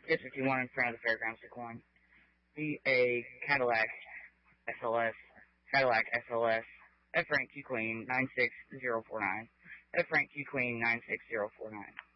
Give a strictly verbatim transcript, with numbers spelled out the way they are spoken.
Yes, fifty-one in front of the Fairgrounds to coin. B A Cadillac S L S, Cadillac S L S, F rank Q Queen nine six zero four nine, F rank Q Queen nine six zero four nine.